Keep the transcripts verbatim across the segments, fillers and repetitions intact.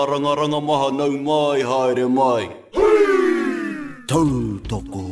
Ranga maha nau mai haere mai. Tau toko.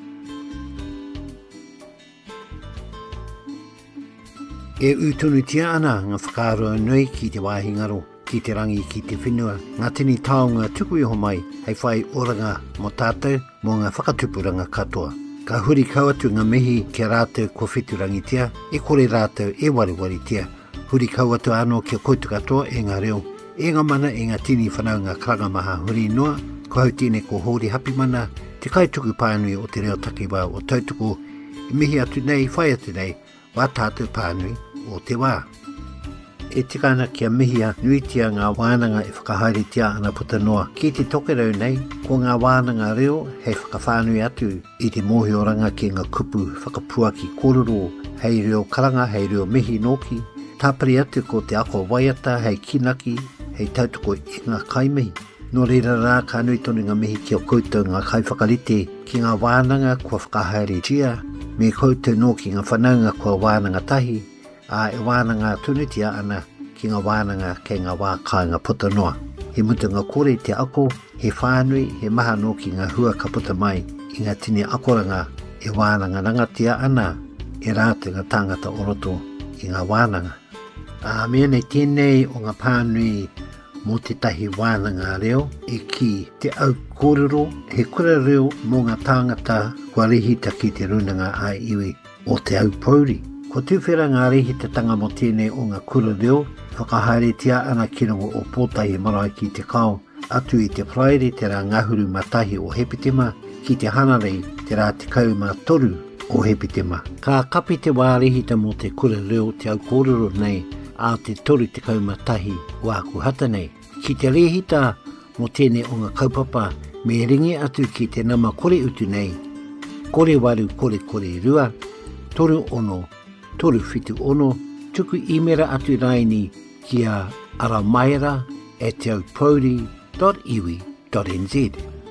E utunu tia ana ngā whakaroa nui ki te wāhingaro, ki te rangi ki te whenua, ngā tini taonga tuku iho mai, hei whai oranga mo tātou mo ngā whakatupuranga katoa. Ka huri kauatu ngā mihi kia rātou ko whiturangi tia, e kore rātou e wariwari tia. Huri kauatu anō kia koutu katoa e ngā reo. E ngā mana e ngā tini whanau ngā karanga maha huri noa, ko hau tine ko hori hapi mana, te kaituku pānui o te reo takiwā o tautuku, e mihi atu nei, whai atu nei, wā tātou pānui o te wā. E tikana kia mihia nuitia ngā wānanga e whakahaere tia ana puta noa. Ki te tokerau nei, ko ngā wānanga reo hei whakawhānui atu i te mōhioranga ki ngā kupu whakapua ki kōrero, hei reo karanga, hei reo mihi noki, tāpari atu ko te ako waiata, hei kinaki, hei tautuko i ngā kaimihi. Nō reira rā ka nui tonu ngā mihi ki o koutou ngā kai whakarite ki ngā wānanga kua whakahaere tia, me koutou nō ki ngā whanaunga kua wānanga tahi, a e wānanga tunutia ana ki ngā wānanga kei ngā wā kai ngā puta noa. He mutu ngā kore te ako, he whānui, he maha nō ki ngā hua ka puta mai, i ngā tini akoranga e wānanga rangatia ana, e rātu ngā tāngata oroto i ngā wānanga. A mea nei tēnei o ngā pānui mō te tahi wānanga reo, e ki te au kōrero, he kura reo mō ngā tāngata kua rehita ki te runanga a iwi o te au pauri. Ko tūwhera ngā rehitatanga mo tēnei o ngā kura reo, whakahaere tia ana ki rongo o pōtahi marae ki te kao, atu i te praere te rā ngahuru matahi o Hepitema, ki te hanarei te rā te kau mā toru o Hepitema. Ka kapi te wā rehita mo te kura reo te au kōrero nei, a te toru te kau matahi o aku hata nei. Ki te rehita mo tēnei o ngā kaupapa, me ringi atu ki te nama kore utu nei, kore waru kore kore rua, toru ono, toru whitu ono, tuku imera atu raini ki a aramaera e te au pauri dot iwi dot n z.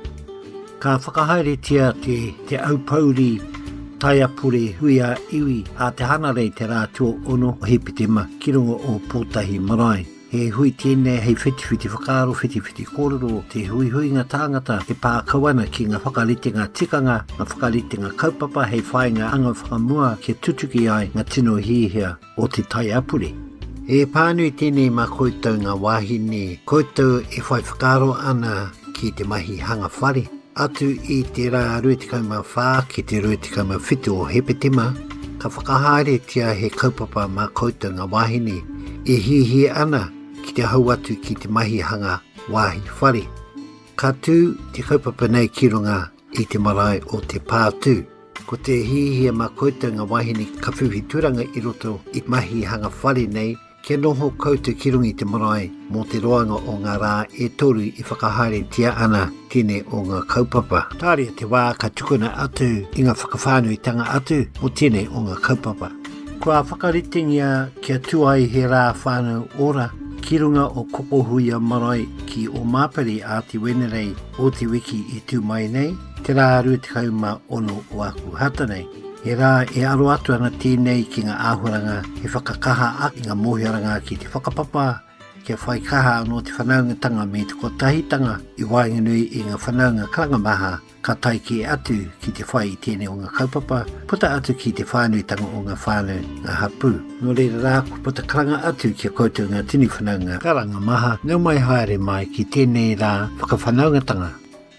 Ka whakahaere tia te, te au pauri taiapure hui a iwi a te hanarei te rātua ono o Hepitema ki rongo o pōtahi marae. He hui tēnei hei whiti-whiti whakaaro, whiti-whiti kōrero, te hui-hui ngā tāngata, te pākawana ki ngā whakarite ngā tikanga, ngā whakarite ngā kaupapa, hei whai ngā anga whakamua kia tutuki ai ngā tino hihia o te taiapure. E pānui tēnei mā koutou ngā wāhine, koutou e whai whakaaro ana ki te mahi hanga whare. Atu i te rā ruetikau mā whā ki te ruetikau mā whitu o Hepitema, ka whakahaere tia he kaupapa mā koutou ngā wāhine, e hihi ana ki te hau atu ki te mahi hanga wāhi whare. Ka tū te kaupapa nei ki runga i te marae o te pātū. Ko te hihia mā koutou ngā wāhine ka whiwhi turanga i roto i mahi hanga whare nei, kia noho koutou ki runga i te marae mō te roanga o ngā rā e toru i whakahaere tia ana tine o ngā kaupapa. Tāria te wā ka tukuna atu i ngā whakawhānui tanga atu o tine o ngā kaupapa. Kua whakaritingia kia tuai he rā whānau ora, ki runga o kokohuia marae ki o māpari a te wenerei o te wiki i tū mai nei, te rā ruetikau mā ono o aku hata nei. He rā e aro atu ana tēnei ki ngā āhuranga, he whakakaha ak i ngā mōhiaranga ki te whakapapa, kia whai kaha anō te whanaungatanga me te kotahitanga i wainganui i ngā whanaunga karangamaha, ka tai ki atu ki te whai i tēnei o ngā kaupapa, puta atu ki te whānuitanga o ngā whānau ngā hapu. Nō reira rā ku puta karanga atu ki a koutou ngā tini whanaunga karangamaha, nau mai haere mai ki tēnei rā whakawhanaungatanga.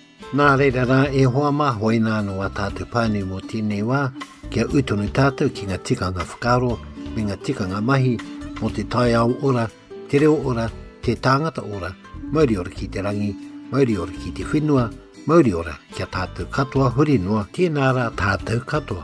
Nā reira rā e hoa mā hoi nāno a tātou pānui mō tēnei wā, kia utonu tātou ki ngā tikanga whakaro, me ngā tikanga mahi, mō te tai au ora, te reo ora, te tāngata ora, mauri ora ki te rangi, mauri ora ki te whenua, mauri ora kia tātou katoa huri noa, tēnā rā tātou katoa.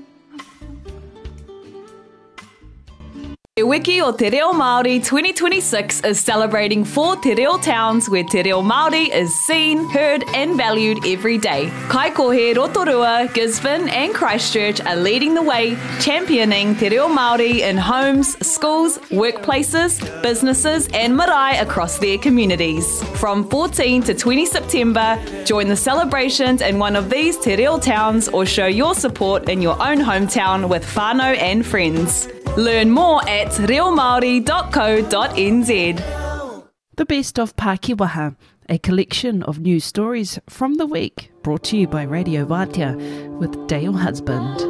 Te Wiki o Te Reo Māori twenty twenty-six is celebrating four Te Reo towns where Te Reo Māori is seen, heard and valued every day. Kaikohe, Rotorua, Gisborne and Christchurch are leading the way, championing Te Reo Māori in homes, schools, workplaces, businesses and marae across their communities. From fourteen to twenty September, join the celebrations in one of these Te Reo towns or show your support in your own hometown with whānau and friends. Learn more at reo maori dot co dot n z. The Best of Pākehā, a collection of news stories from the week, brought to you by Radio Vātia with Dale Husband.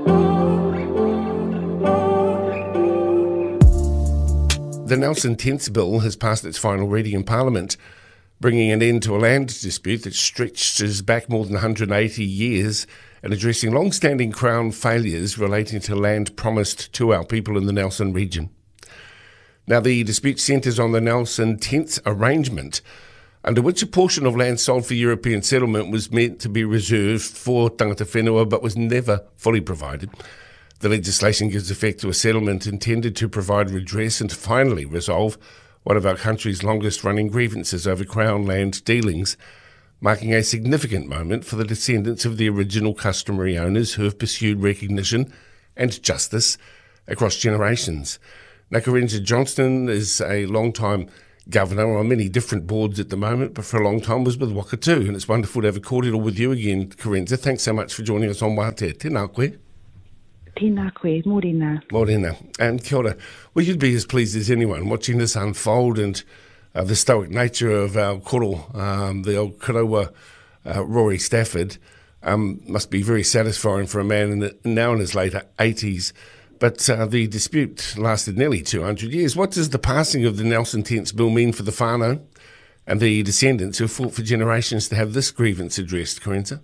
The Nelson Tents Bill has passed its final reading in Parliament, bringing an end to a land dispute that stretches back more than one hundred eighty years and addressing long-standing Crown failures relating to land promised to our people in the Nelson region. Now, the dispute centres on the Nelson Tents arrangement, under which a portion of land sold for European settlement was meant to be reserved for tangata whenua but was never fully provided. The legislation gives effect to a settlement intended to provide redress and to finally resolve one of our country's longest-running grievances over Crown land dealings, marking a significant moment for the descendants of the original customary owners who have pursued recognition and justice across generations. Now, Carenza Johnston is a long-time governor on many different boards at the moment, but for a long time was with Wakatū, and it's wonderful to have a cordial with you again, Carenza. Thanks so much for joining us on Wātea. Tēnā koe. Tēnā koe, mōrena. Mōrena. And kia ora. Well, you'd be as pleased as anyone watching this unfold and uh, the stoic nature of our koro, um, the old Karawa uh, Rory Stafford, um, must be very satisfying for a man in the, now in his later eighties. But uh, the dispute lasted nearly two hundred years. What does the passing of the Nelson Tents Bill mean for the whānau and the descendants who fought for generations to have this grievance addressed, Carenza?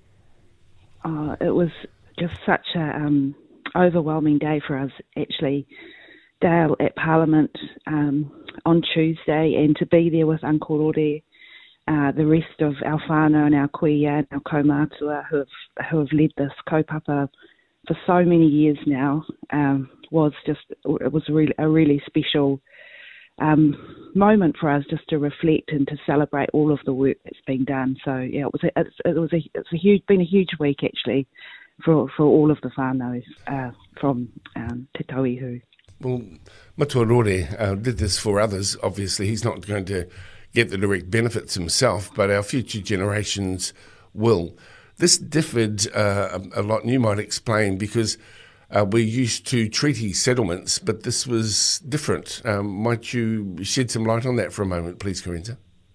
Uh, it was just such a um, overwhelming day for us, actually. Dale at Parliament um, on Tuesday, and to be there with Uncle Rore, uh, the rest of our whānau and our kuia and our kaumātua who have, who have led this kaupapa for so many years now, um, was just, it was really, a really special um, moment for us just to reflect and to celebrate all of the work that's been done. So yeah, it was a, it's, it was a, it's a huge, been a huge week actually for for all of the whānau uh, from um, Te Tauihu. Well, Matua Rore uh, did this for others. Obviously, he's not going to get the direct benefits himself, but our future generations will. This differed uh, a lot, and you might explain, because uh, we're used to treaty settlements, but this was different. Um, might you shed some light on that for a moment, please, Carenza?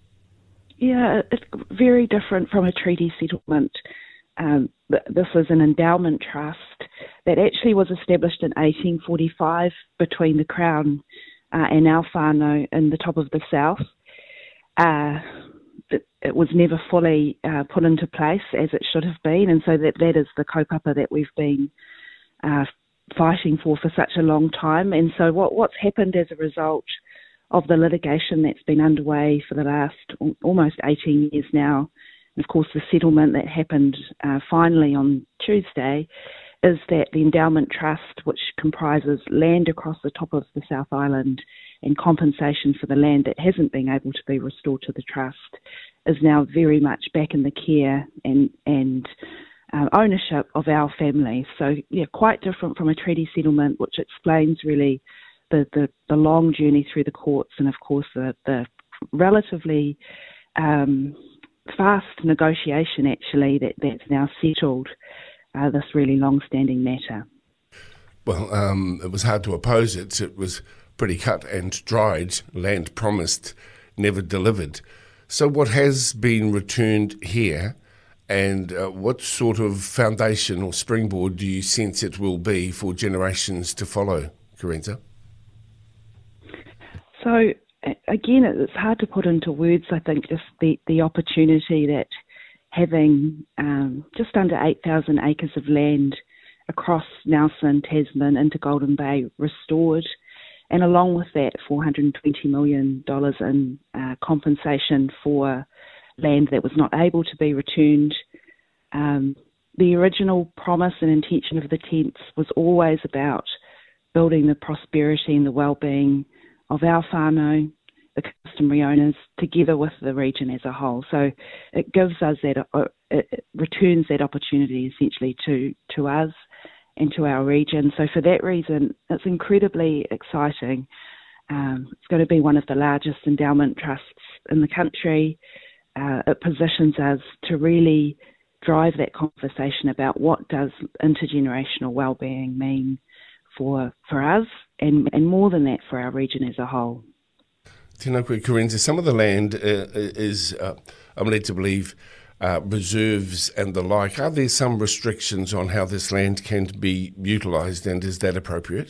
Yeah, it's very different from a treaty settlement. Um, this was an endowment trust that actually was established in eighteen forty-five between the Crown uh, and our whānau in the top of the south. Uh, It, it was never fully uh, put into place as it should have been, and so that, that is the kaupapa that we've been uh, fighting for for such a long time. And so what, what's happened as a result of the litigation that's been underway for the last almost eighteen years now, and of course the settlement that happened uh, finally on Tuesday, is that the Endowment Trust, which comprises land across the top of the South Island and compensation for the land that hasn't been able to be restored to the trust, is now very much back in the care and and uh, ownership of our family. So yeah, quite different from a treaty settlement, which explains really the, the, the long journey through the courts and of course the, the relatively um, fast negotiation actually that, that's now settled uh, this really long-standing matter. Well, um, it was hard to oppose it. It was pretty cut and dried, land promised, never delivered. So what has been returned here, and uh, what sort of foundation or springboard do you sense it will be for generations to follow, Carenza? So again, it's hard to put into words, I think, just the, the opportunity that having um, just under eight thousand acres of land across Nelson, Tasman into Golden Bay restored, and along with that, four hundred twenty million dollars in uh, compensation for land that was not able to be returned. Um, the original promise and intention of the Tents was always about building the prosperity and the well-being of our whānau, the customary owners, together with the region as a whole. So it gives us that, uh, it returns that opportunity essentially to, to us and to our region. So for that reason, it's incredibly exciting. Um, it's going to be one of the largest endowment trusts in the country. Uh, it positions us to really drive that conversation about what does intergenerational well-being mean for for us, and, and more than that, for our region as a whole. Tēnā koe, Corinza, some of the land uh, is, uh, I'm led to believe, uh, reserves and the like. Are there some restrictions on how this land can be utilised, and is that appropriate?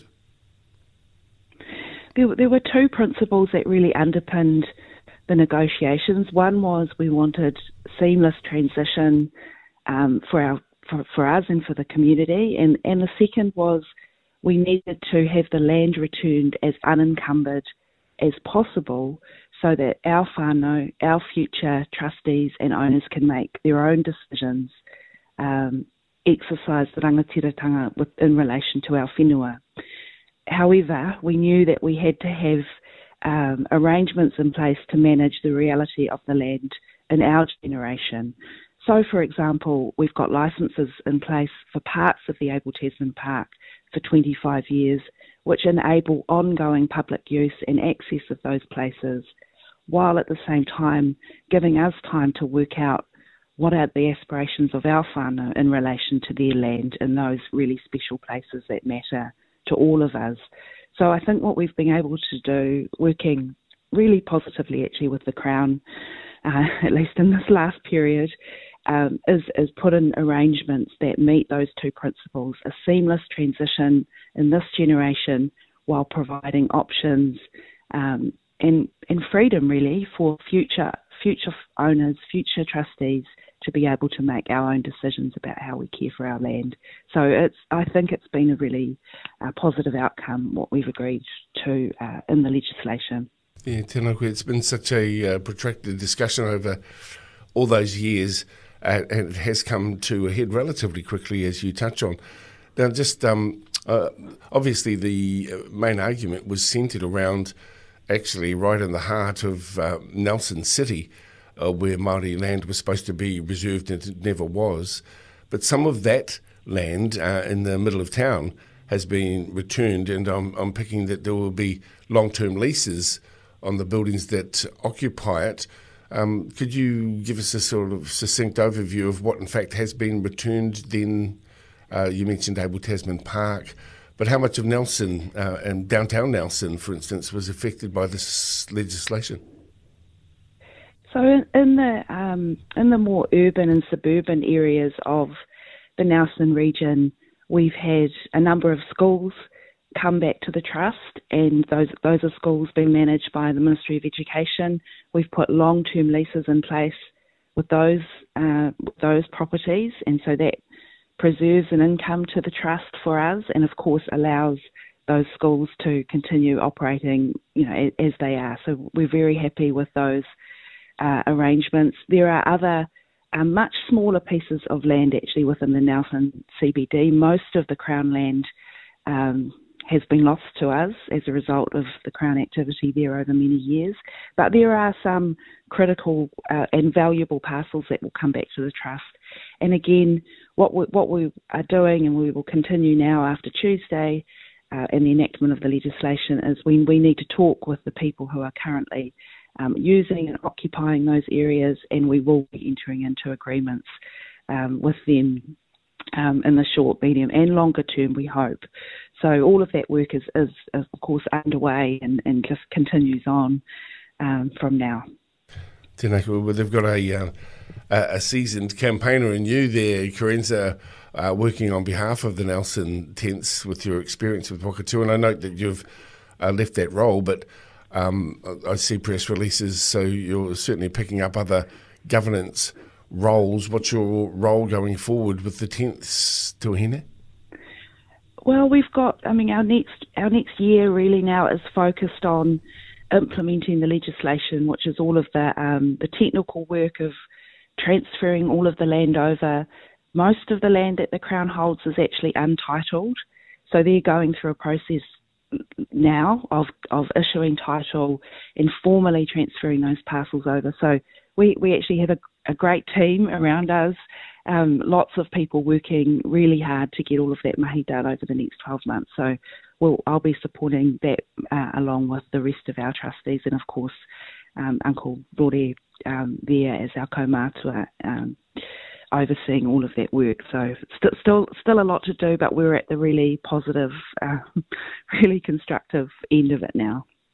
There, there were two principles that really underpinned the negotiations. One was we wanted seamless transition um, for our for, for us and for the community, and, and the second was we needed to have the land returned as unencumbered as possible so that our whānau, our future trustees and owners can make their own decisions, um, exercise the rangatiratanga with, in relation to our whenua. However, we knew that we had to have um, arrangements in place to manage the reality of the land in our generation. So, for example, we've got licences in place for parts of the Abel Tasman Park for twenty-five years, which enable ongoing public use and access of those places, while at the same time giving us time to work out what are the aspirations of our whānau in relation to their land in those really special places that matter to all of us. So I think what we've been able to do, working really positively actually with the Crown, uh, at least in this last period, um, is, is put in arrangements that meet those two principles, a seamless transition in this generation while providing options um, and, and freedom really for future future owners, future trustees to be able to make our own decisions about how we care for our land. So it's, I think it's been a really uh, positive outcome, what we've agreed to uh, in the legislation. Yeah, tēnā koe, it's been such a uh, protracted discussion over all those years, uh, and it has come to a head relatively quickly, as you touch on. Now, just um, uh, obviously the main argument was centred around actually right in the heart of uh, Nelson City, uh, where Māori land was supposed to be reserved and it never was. But some of that land uh, in the middle of town has been returned, and I'm, I'm picking that there will be long-term leases on the buildings that occupy it. Um, could you give us a sort of succinct overview of what in fact has been returned then? Uh, you mentioned Abel Tasman Park, but how much of Nelson uh, and downtown Nelson, for instance, was affected by this legislation? So in, in the um, in the more urban and suburban areas of the Nelson region, we've had a number of schools come back to the trust, and those those are schools being managed by the Ministry of Education. We've put long-term leases in place with those uh, with those properties, and so that preserves an income to the trust for us, and of course allows those schools to continue operating, you know, as, as they are. So we're very happy with those uh, arrangements. There are other uh, much smaller pieces of land actually within the Nelson C B D. Most of the Crown land um, has been lost to us as a result of the Crown activity there over many years. But there are some critical uh, and valuable parcels that will come back to the trust. And again, what we, what we are doing, and we will continue now after Tuesday uh, and the enactment of the legislation, is we, we need to talk with the people who are currently um, using and occupying those areas, and we will be entering into agreements um, with them um, in the short, medium and longer term, we hope. So all of that work is, is, is of course, underway and, and just continues on um, from now. Tēnā koe, well, they've got a, uh, a seasoned campaigner in you there, Corinza, uh, working on behalf of the Nelson Tents with your experience with Whakatū, and I note that you've uh, left that role, but um, I see press releases, so you're certainly picking up other governance roles. What's your role going forward with the Tents, Tuahine? Well, we've got, I mean, our next our next year really now is focused on implementing the legislation, which is all of the um, the technical work of transferring all of the land over. Most of the land that the Crown holds is actually untitled, so they're going through a process now of of issuing title and formally transferring those parcels over. So we, we actually have a, a great team around us, um, lots of people working really hard to get all of that mahi done over the next twelve months. So we'll, I'll be supporting that uh, along with the rest of our trustees, and of course um, Uncle Rore um, there as our kaumātua, um, overseeing all of that work. So st- still still a lot to do, but we're at the really positive, uh, really constructive end of it now.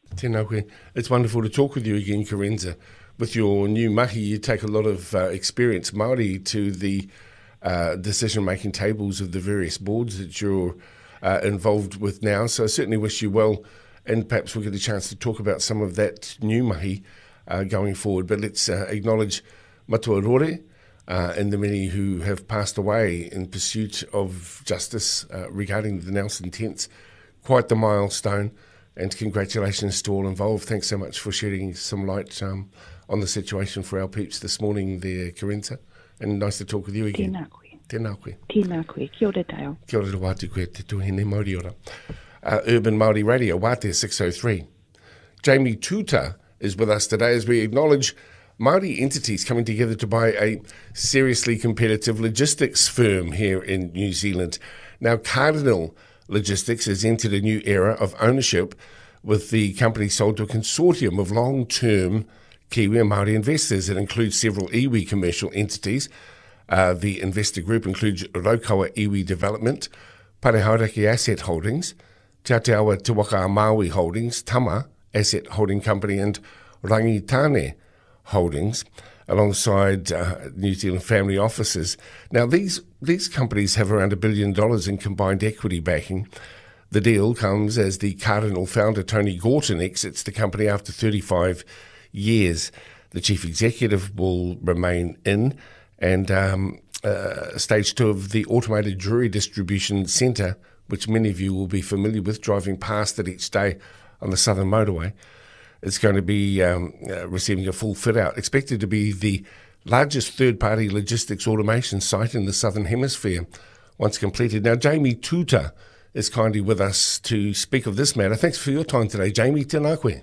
Tēnā koe. It's wonderful to talk with you again, Karenza. With your new mahi, you take a lot of uh, experience Māori to the uh, decision-making tables of the various boards that you're uh, involved with now. So I certainly wish you well, and perhaps we'll get a chance to talk about some of that new mahi uh, going forward. But let's uh, acknowledge Matua Rore uh, and the many who have passed away in pursuit of justice uh, regarding the Nelson Tents. Quite the milestone, and congratulations to all involved. Thanks so much for shedding some light um, on the situation for our peeps this morning there, Karenza. And nice to talk with you again. Tēnā koe. Tēnā koe. Tēnā koe. Kia ora, Dale. Kia ora wātu koe te tuhine Māori ora. Uh, Urban Māori Radio, Wātea six oh three. Jamie Tuta is with us today as we acknowledge Māori entities coming together to buy a seriously competitive logistics firm here in New Zealand. Now, Cardinal Logistics has entered a new era of ownership with the company sold to a consortium of long-term Kiwi and Māori investors. It includes several iwi commercial entities. Uh, the investor group includes Raukawa Iwi Development, Parehauraki Asset Holdings, Te Aotearoa Te Waka Maui Holdings, Tama Asset Holding Company, and Rangitane Holdings, alongside uh, New Zealand family offices. Now, these these companies have around a billion dollars in combined equity backing. The deal comes as the Cardinal founder, Tony Gorton, exits the company after thirty-five years. The chief executive will remain in, and um, uh, stage two of the automated jewellery distribution centre, which many of you will be familiar with, driving past it each day on the Southern Motorway, is going to be um, uh, receiving a full fit-out, expected to be the largest third-party logistics automation site in the Southern Hemisphere once completed. Now, Jamie Tuta is kindly with us to speak of this matter. Thanks for your time today, Jamie. Tēnā koe.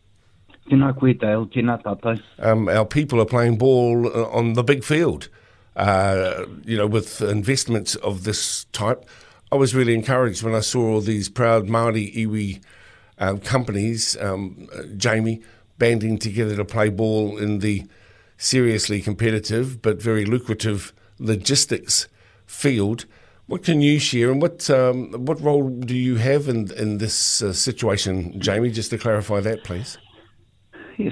Tēnā koe, Dale. Tēnā tātou. Um, our people are playing ball on the big field, uh, you know, with investments of this type. I was really encouraged when I saw all these proud Māori iwi um, companies, um, uh, Jamie, banding together to play ball in the seriously competitive but very lucrative logistics field. What can you share, and what um, what role do you have in in this uh, situation, Jamie? Just to clarify that, please. Yes,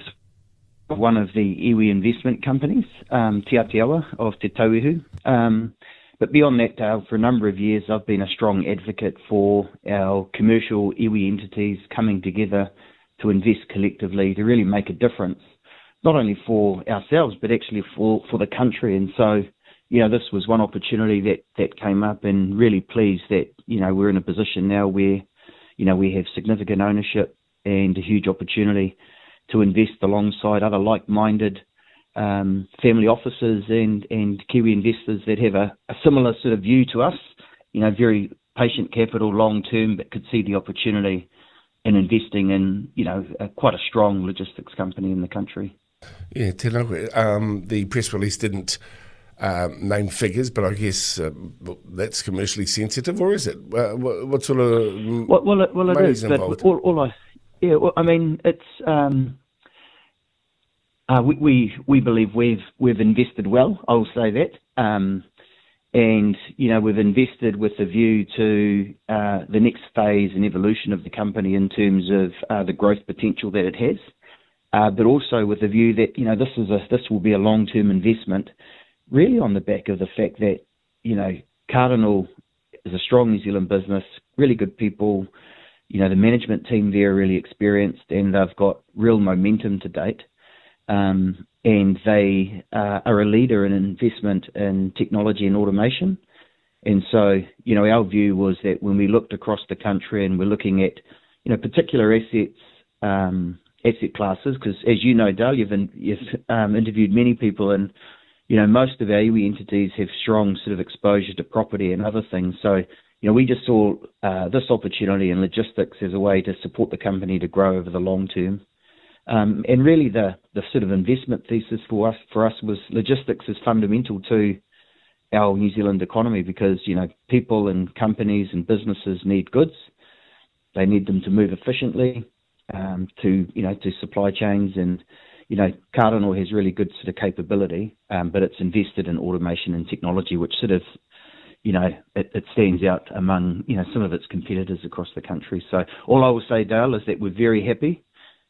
one of the iwi investment companies, um, Te Aotearoa of Te Tauihu. Um, but beyond that, Dale, for a number of years, I've been a strong advocate for our commercial iwi entities coming together to invest collectively to really make a difference, not only for ourselves, but actually for, for the country. And so, you know, this was one opportunity that, that came up, and really pleased that, you know, we're in a position now where, you know, we have significant ownership and a huge opportunity to invest alongside other like-minded um, family offices and, and Kiwi investors that have a, a similar sort of view to us, you know, very patient capital, long-term, but could see the opportunity in investing in, you know, a, quite a strong logistics company in the country. Yeah, tēnā koe. Um, the press release didn't um, name figures, but I guess uh, that's commercially sensitive, or is it? Uh, what, what sort of well, well, it, well, it is, but all, all I... Yeah, well, I mean, it's um, uh, we, we we believe we've we've invested well. I will say that, um, and you know, we've invested with a view to uh, the next phase and evolution of the company in terms of uh, the growth potential that it has, uh, but also with a view that, you know, this is a this will be a long-term investment, really on the back of the fact that, you know, Cardinal is a strong New Zealand business, really good people. You know, the management team there are really experienced, and they've got real momentum to date. Um, and they uh, are a leader in investment in technology and automation. And so, you know, our view was that when we looked across the country and we're looking at, you know, particular assets, um, asset classes, because as you know, Dale, you've, in, you've um, interviewed many people, and, you know, most of our iwi entities have strong sort of exposure to property and other things. So, you know, we just saw uh, this opportunity in logistics as a way to support the company to grow over the long term. Um, and really the, the sort of investment thesis for us for us was logistics is fundamental to our New Zealand economy, because, you know, people and companies and businesses need goods. They need them to move efficiently, um, to, you know, to supply chains. And, you know, Cardinal has really good sort of capability, um, but it's invested in automation and technology, which sort of, you know, it, it stands out among, you know, some of its competitors across the country. So all I will say, Dale, is that we're very happy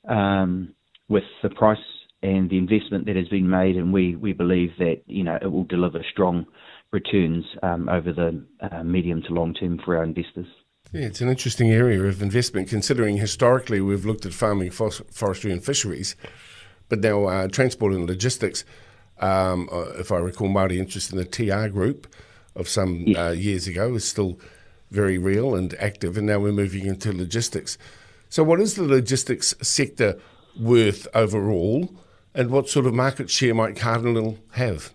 um, with the price and the investment that has been made, and we, we believe that, you know, it will deliver strong returns um, over the uh, medium to long term for our investors. Yeah, it's an interesting area of investment, considering historically we've looked at farming, forestry and fisheries, but now uh, transport and logistics. Um, if I recall, Māori interest in the T R group of some yes. uh, years ago is still very real and active, and now we're moving into logistics. So what is the logistics sector worth overall, and what sort of market share might Cardinal have?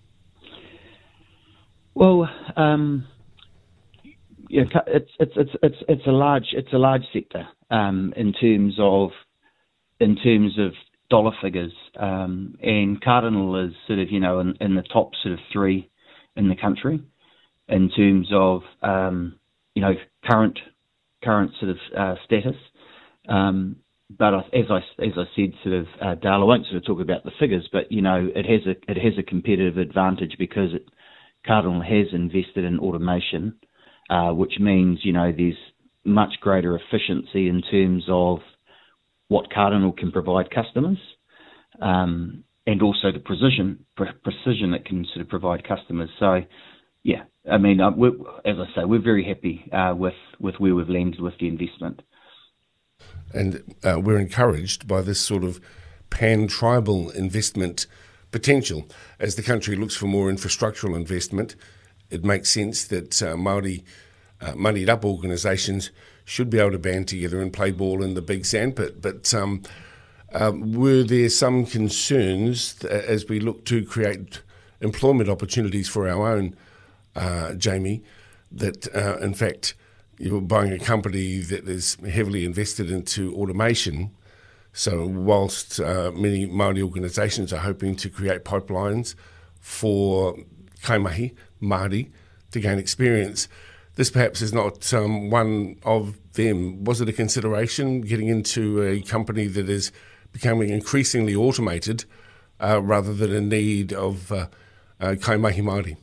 Well, um, yeah, it's it's it's it's it's a large it's a large sector um, in terms of in terms of dollar figures, um, and Cardinal is sort of you know in, in the top sort of three in the country in terms of um, you know current current sort of uh, status. Um, But as I as I said, sort of uh, Dale, I won't sort of talk about the figures, but you know it has a it has a competitive advantage because it, Cardinal has invested in automation, uh, which means you know there's much greater efficiency in terms of what Cardinal can provide customers, um, and also the precision pre- precision it can sort of provide customers. So, yeah, I mean, uh, we're, as I say, we're very happy uh, with with where we've landed with the investment. And uh, we're encouraged by this sort of pan-tribal investment potential. As the country looks for more infrastructural investment, it makes sense that uh, Māori uh, moneyed-up organisations should be able to band together and play ball in the big sandpit. But um, uh, were there some concerns th- as we look to create employment opportunities for our own, uh, Jamie, that uh, in fact you're buying a company that is heavily invested into automation? So whilst uh, many Māori organisations are hoping to create pipelines for kaimahi, Māori, to gain experience, this perhaps is not um, one of them. Was it a consideration getting into a company that is becoming increasingly automated uh, rather than a need of uh, uh, kaimahi Māori?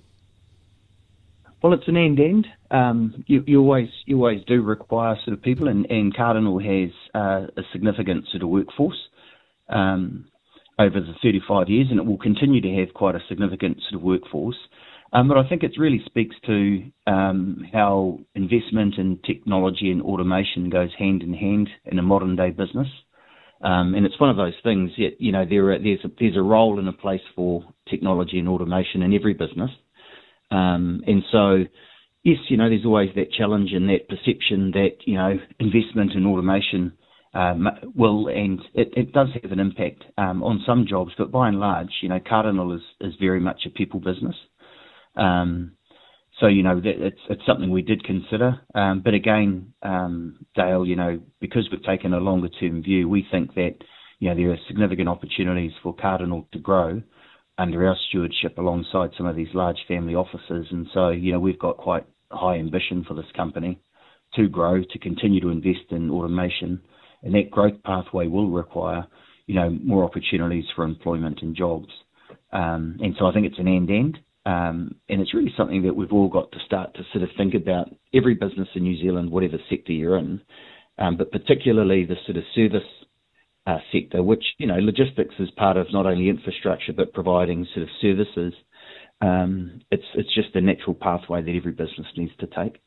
Well, it's an end-end. Um, you, you always you always do require sort of people, and, and Cardinal has uh, a significant sort of workforce um, over the thirty-five years, and it will continue to have quite a significant sort of workforce. Um, but I think it really speaks to um, how investment in technology and automation goes hand in hand in a modern day business. Um, and it's one of those things that, you know, there are, there's a, there's a role and a place for technology and automation in every business. Um, and so, yes, you know, there's always that challenge and that perception that, you know, investment in automation um, will, and it, it does have an impact um, on some jobs, but by and large, you know, Cardinal is, is very much a people business. Um, so, you know, that, it's, it's something we did consider. Um, but again, um, Dale, you know, because we've taken a longer term view, we think that, you know, there are significant opportunities for Cardinal to grow under our stewardship alongside some of these large family offices. And so, you know, we've got quite high ambition for this company to grow, to continue to invest in automation. And that growth pathway will require, you know, more opportunities for employment and jobs. Um, and so I think it's an end-end. Um, and it's really something that we've all got to start to sort of think about, every business in New Zealand, whatever sector you're in, um, but particularly the sort of service Uh, sector, which, you know, logistics is part of not only infrastructure but providing sort of services. Um, it's it's just a natural pathway that every business needs to take.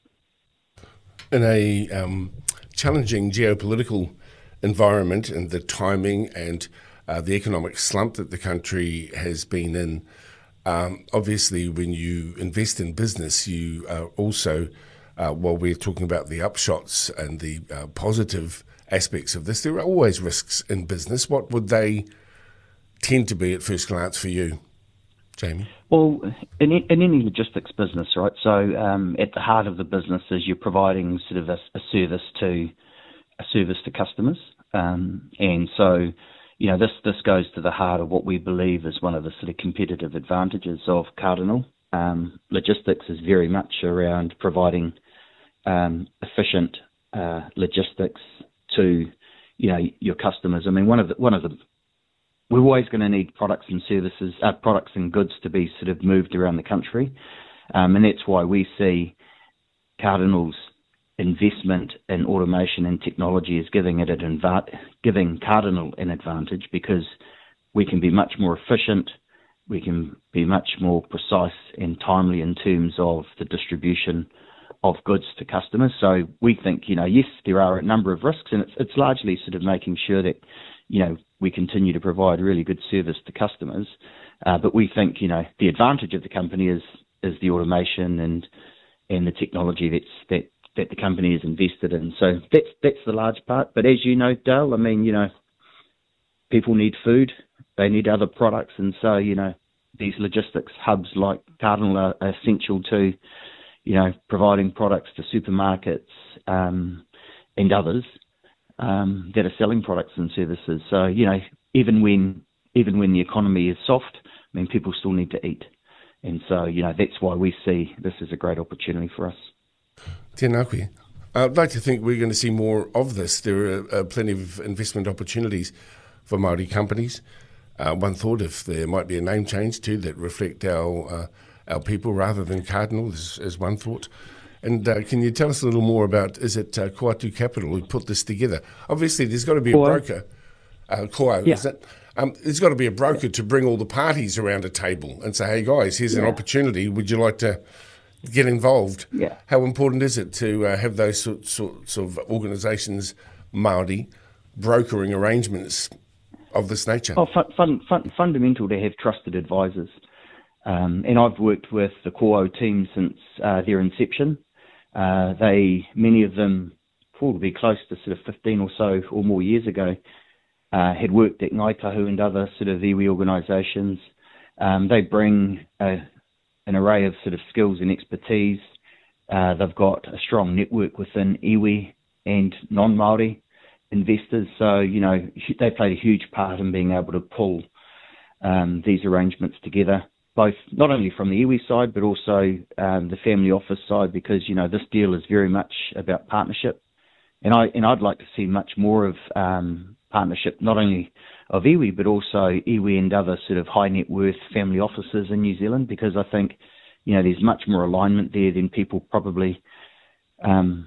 In a um, challenging geopolitical environment and the timing and uh, the economic slump that the country has been in, um, obviously when you invest in business, you are also, uh, while we're talking about the upshots and the uh, positive aspects of this, there are always risks in business. What would they tend to be at first glance for you, Jamie? Well, in, in any logistics business, right, so um, at the heart of the business is you're providing sort of a, a service to a service to customers. Um, and so, you know, this, this goes to the heart of what we believe is one of the sort of competitive advantages of Cardinal. Um, logistics is very much around providing um, efficient uh, logistics to, you know, your customers. I mean, one of the, one of the, we're always going to need products and services, uh, products and goods to be sort of moved around the country. Um, and that's why we see Cardinal's investment in automation and technology is giving it an adva- giving Cardinal an advantage, because we can be much more efficient, we can be much more precise and timely in terms of the distribution of goods to customers. So we think, you know, yes, there are a number of risks, and it's it's largely sort of making sure that, you know, we continue to provide really good service to customers. Uh, but we think, you know, the advantage of the company is is the automation and and the technology that's that that the company has invested in. So that's that's the large part. But as you know, Dale, I mean, you know, people need food, they need other products, and so, you know, these logistics hubs like Cardinal are, are essential to, you know, providing products to supermarkets um, and others um, that are selling products and services. So, you know, even when even when the economy is soft, I mean, people still need to eat. And so, you know, that's why we see this as a great opportunity for us. Tēnā koe. I'd like to think we're going to see more of this. There are uh, plenty of investment opportunities for Māori companies. Uh, one thought, if there might be a name change too that reflect our uh, our people rather than Cardinal, is, is one thought. And uh, can you tell us a little more about, is it uh, Koatu Capital who put this together? Obviously, there's got to be a Koa. broker. Uh, Koa, yeah. is it? Um, there's got to be a broker to bring all the parties around a table and say, hey guys, here's yeah. an opportunity. Would you like to get involved? Yeah. How important is it to uh, have those sorts, sorts of organisations, Māori, brokering arrangements of this nature? Oh, fun, fun, fun, fundamental to have trusted advisors. Um, and I've worked with the Koau team since uh, their inception. Uh, they, many of them, probably close to sort of fifteen or so or more years ago, uh, had worked at Ngāi Tahu and other sort of iwi organisations. Um, they bring a, an array of sort of skills and expertise. Uh, they've got a strong network within iwi and non-Māori investors. So, you know, they played a huge part in being able to pull um, these arrangements together, both not only from the iwi side, but also um, the family office side, because, you know, this deal is very much about partnership. And, I, and I'd like to see much more of um, partnership, not only of iwi, but also iwi and other sort of high net worth family offices in New Zealand, because I think, you know, there's much more alignment there than people probably um,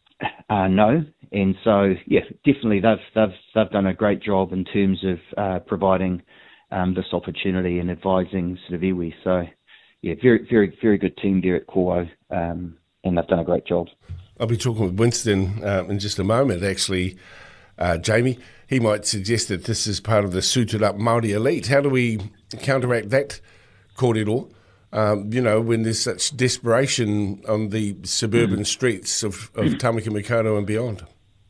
uh, know. And so, yeah, definitely they've they've they've done a great job in terms of uh, providing um, this opportunity and advising sort of iwi. So, yeah, very very very good team there at Koau, um, and they've done a great job. I'll be talking with Winston uh, in just a moment. Actually, uh, Jamie, he might suggest that this is part of the suited up Māori elite. How do we counteract that kōrero? Um, you know, when there's such desperation on the suburban mm. streets of, of Tamaki Makaurau and beyond.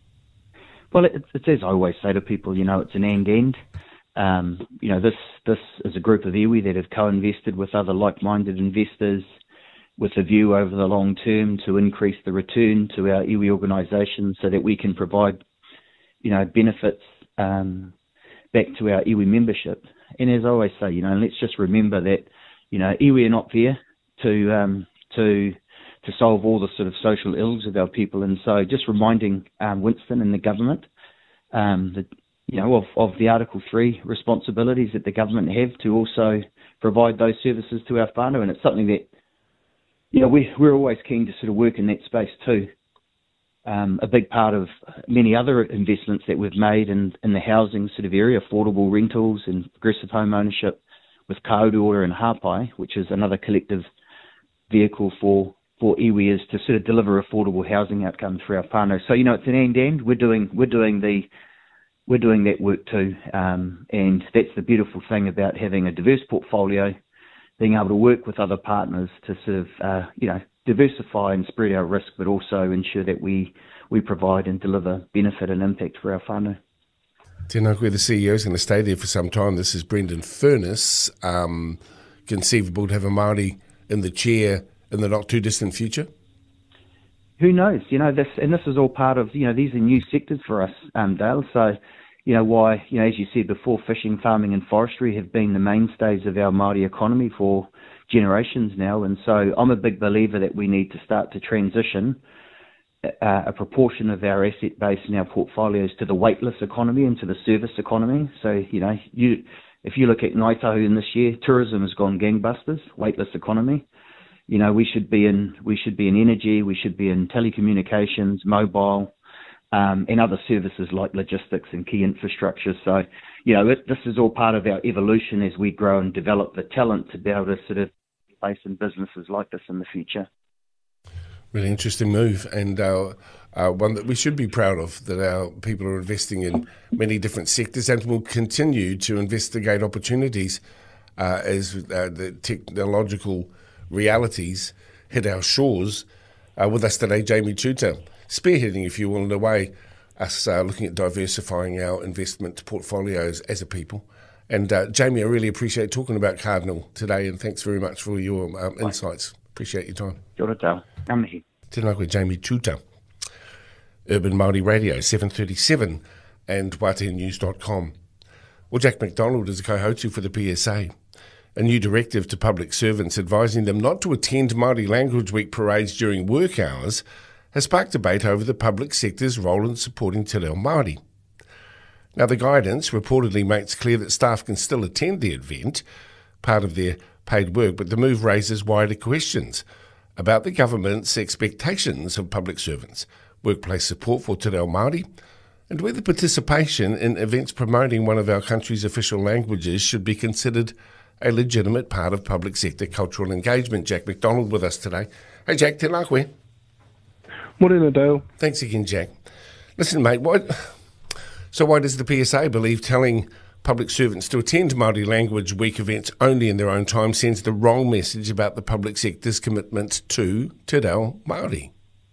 Well, it's, it's as I always say to people, you know, it's an and-and. Um, you know, this this is a group of iwi that have co-invested with other like-minded investors with a view over the long term to increase the return to our iwi organisation so that we can provide, you know, benefits um, back to our iwi membership. And as I always say, you know, let's just remember that, you know, iwi are not there to um, to to solve all the sort of social ills of our people. And so just reminding um, Winston and the government um, that, you know, of, of the Article three responsibilities that the government have to also provide those services to our whānau. And it's something that, you know, we, we're always keen to sort of work in that space too. Um, a big part of many other investments that we've made in, in the housing sort of area, affordable rentals and progressive home ownership with Kaurua and Hapai, which is another collective vehicle for for iwi, is to sort of deliver affordable housing outcomes for our whānau. So, you know, it's an and-and. We're doing we're doing the we're doing that work too, um, and that's the beautiful thing about having a diverse portfolio, being able to work with other partners to sort of uh, you know diversify and spread our risk, but also ensure that we we provide and deliver benefit and impact for our whānau. Tēnā koe, the C E O is going to stay there for some time. This is Brendan Furness. Um, conceivable to have a Māori in the chair in the not too distant future? Who knows? You know, this and this is all part of, you know, these are new sectors for us, um, Dale. So, you know, why, you know, as you said before, fishing, farming and forestry have been the mainstays of our Māori economy for generations now. And so I'm a big believer that we need to start to transition uh, a proportion of our asset base and our portfolios to the weightless economy and to the service economy. So, you know, you if you look at Ngāi Tahu in this year, tourism has gone gangbusters, weightless economy. you know, we should be in we should be in energy, we should be in telecommunications, mobile, um, and other services like logistics and key infrastructure. So, you know, it, this is all part of our evolution as we grow and develop the talent to be able to sort of place in businesses like this in the future. Really interesting move, and uh, uh, one that we should be proud of, that our people are investing in many different sectors and will continue to investigate opportunities uh, as uh, the technological realities hit our shores. Uh, with us today, Jamie Tuta, spearheading, if you will, in a way, us uh, looking at diversifying our investment portfolios as a people. And uh, Jamie, I really appreciate talking about Cardinal today, and thanks very much for your um, insights. Appreciate your time. Kia ora tau. Ngamihi. Tēnā koe, Jamie Tuta. Urban Māori Radio, seven thirty-seven, and wate news dot com. Well, Jack McDonald is a co-host for the P S A. A new directive to public servants advising them not to attend Māori Language Week parades during work hours has sparked debate over the public sector's role in supporting Te Reo Māori. Now, the guidance reportedly makes clear that staff can still attend the event, part of their paid work, but the move raises wider questions about the government's expectations of public servants, workplace support for Te Reo Māori, and whether participation in events promoting one of our country's official languages should be considered a legitimate part of public sector cultural engagement. Jack McDonald with us today. Hey Jack, tēnā koe. Morena, Dale. Thanks again, Jack. Listen, mate, why, so why does the P S A believe telling public servants to attend Māori Language Week events only in their own time sends the wrong message about the public sector's commitment to Te Reo Māori?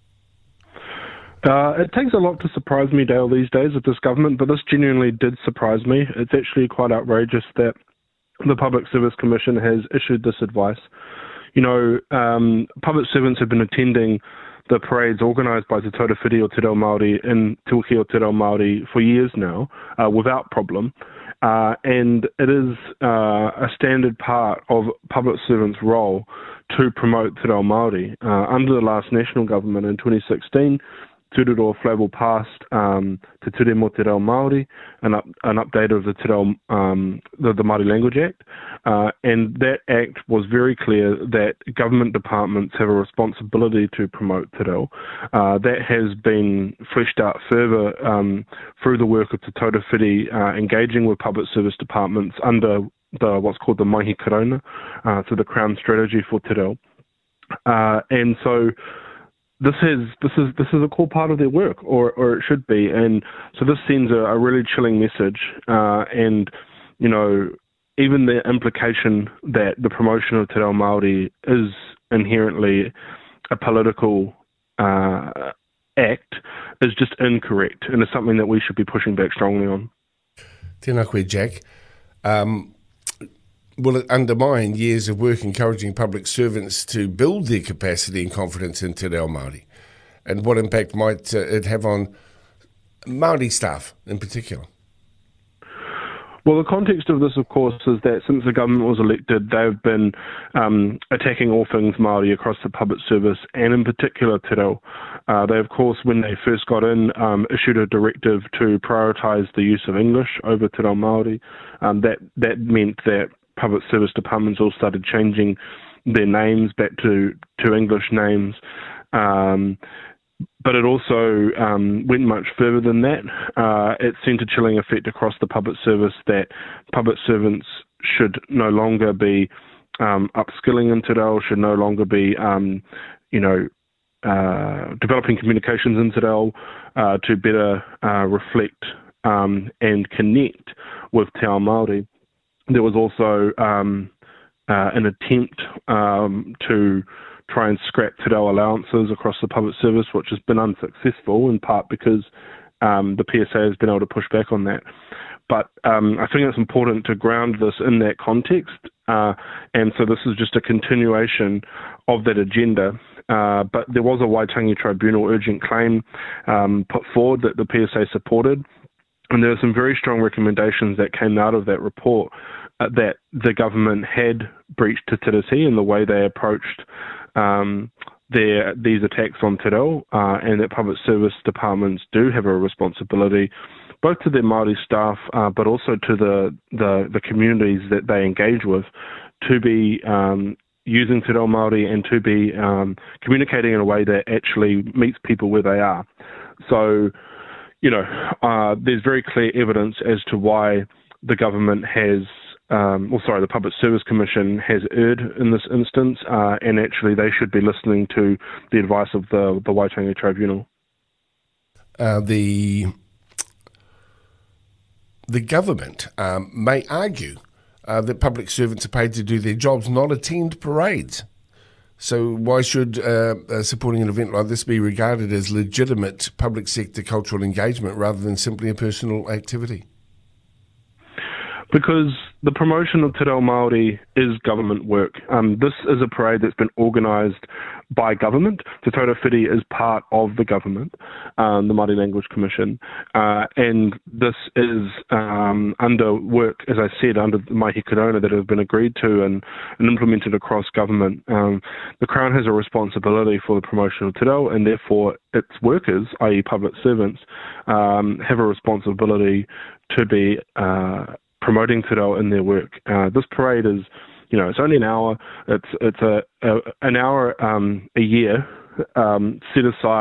Uh, it takes a lot to surprise me, Dale, these days with this government, but this genuinely did surprise me. It's actually quite outrageous that the Public Service Commission has issued this advice. You know, um, public servants have been attending the parades organised by Te Tautawhiti o Te Reo Māori in Te Uki o Te Reo Māori for years now, uh, without problem. Uh, and it is uh, a standard part of public servants' role to promote Te Reo Māori. Uh, under the last national government in twenty sixteen, Tūroro Flavel passed um, Te Ture Mo Te Reo Māori, an, up, an update of the, Te Reo, um, the, the Māori Language Act, uh, and that act was very clear that government departments have a responsibility to promote Te Reo. Uh, that has been fleshed out further um, through the work of Te Tautawhiti, uh, engaging with public service departments under the what's called the Mahi Karona, uh, so the Crown strategy for Te Reo. Uh, and so This is this is this is a core part of their work, or or it should be, and so this sends a, a really chilling message. Uh, and you know, even the implication that the promotion of Te Reo Māori is inherently a political uh, act is just incorrect, and it's something that we should be pushing back strongly on. Tēnā koe, Jack. Um, Will it undermine years of work encouraging public servants to build their capacity and confidence in Te Reo Māori? And what impact might uh, it have on Māori staff in particular? Well, the context of this, of course, is that since the government was elected, they've been um, attacking all things Māori across the public service, and in particular Te Reo. Uh, they, of course, when they first got in, um, issued a directive to prioritise the use of English over Te Reo Māori. Um, that, that meant that public service departments all started changing their names back to, to English names. Um, but it also um, went much further than that. Uh, it sent a chilling effect across the public service that public servants should no longer be um, upskilling in Te Reo, should no longer be, um, you know, uh, developing communications in Te Reo uh, to better uh, reflect um, and connect with Te Ao Māori. There was also um, uh, an attempt um, to try and scrap Te Reo allowances across the public service, which has been unsuccessful, in part because um, the P S A has been able to push back on that. But um, I think it's important to ground this in that context, uh, and so this is just a continuation of that agenda. Uh, but there was a Waitangi Tribunal urgent claim um, put forward that the P S A supported, and there were some very strong recommendations that came out of that report uh, that the government had breached Te Tiriti in the way they approached um, their, these attacks on Te Reo, uh, and that public service departments do have a responsibility both to their Māori staff, uh, but also to the, the, the communities that they engage with, to be, um, using Te Reo Māori and to be um, communicating in a way that actually meets people where they are. So, you know, uh, there's very clear evidence as to why the government has, um, or sorry, the Public Service Commission has erred in this instance, uh, and actually they should be listening to the advice of the, the Waitangi Tribunal. Uh, the the government um, may argue uh, that public servants are paid to do their jobs, not attend parades. So why should uh, uh, supporting an event like this be regarded as legitimate public sector cultural engagement rather than simply a personal activity? Because the promotion of Te Reo Māori is government work. Um, this is a parade that's been organised by government. Te Taura Whiri is part of the government, um, the Māori Language Commission, uh, and this is um, under work, as I said, under the Mahi Korona that have been agreed to and, and implemented across government. Um, the Crown has a responsibility for the promotion of Te Reo, and therefore its workers, that is public servants, um, have a responsibility to be uh, promoting Te Reo in their work. Uh, this parade is, you know, it's only an hour. It's it's a, a an hour um, a year um, set aside